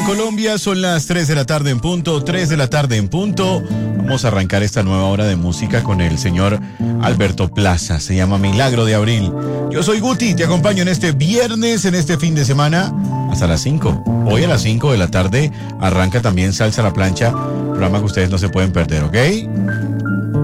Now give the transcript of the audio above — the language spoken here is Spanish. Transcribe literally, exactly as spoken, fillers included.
Colombia son las tres de la tarde en punto, tres de la tarde en punto. Vamos a arrancar esta nueva hora de música con el señor Alberto Plaza. Se llama Milagro de Abril. Yo soy Guti, te acompaño en este viernes, en este fin de semana, hasta las cinco. Hoy a las cinco de la tarde arranca también Salsa a la Plancha, programa que ustedes no se pueden perder, ¿ok?